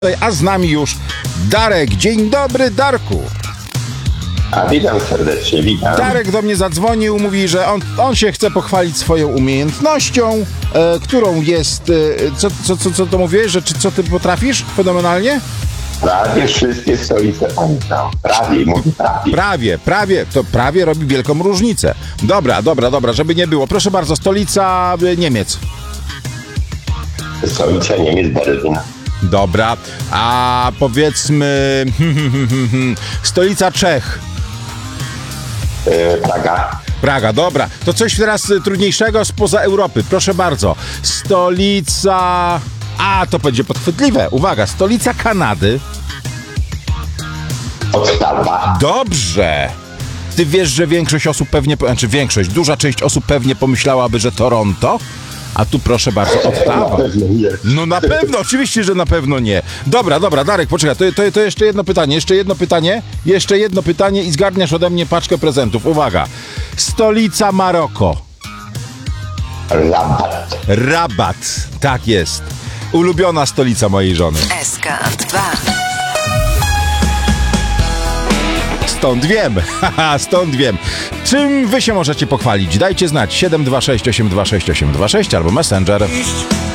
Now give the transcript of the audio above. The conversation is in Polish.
A z nami już Darek. Dzień dobry, Darku. A witam serdecznie, witam. Darek do mnie zadzwonił, mówi, że on się chce pochwalić swoją umiejętnością, którą jest... Co to mówiłeś, że co ty potrafisz fenomenalnie? Prawie wszystkie stolice pamiętam. Prawie. To prawie robi wielką różnicę. Dobra, żeby nie było. Proszę bardzo, stolica Niemiec. Stolica Niemiec, Berlin. Dobra, a powiedzmy... stolica Czech. Praga, dobra. To coś teraz trudniejszego spoza Europy. Proszę bardzo. Stolica... to będzie podchwytliwe. Uwaga, stolica Kanady. Ottawa. Dobrze. Ty wiesz, że większość osób pewnie... duża część osób pewnie pomyślałaby, że Toronto? A tu proszę bardzo, Ottawa. Na pewno nie. No na pewno, oczywiście, że na pewno nie. Dobra, Darek, poczekaj, to jeszcze jedno pytanie i zgarniasz ode mnie paczkę prezentów. Uwaga, stolica Maroko. Rabat, tak jest. Ulubiona stolica mojej żony. SK2. Stąd wiem. Czym wy się możecie pochwalić? Dajcie znać 726 826 826 albo Messenger.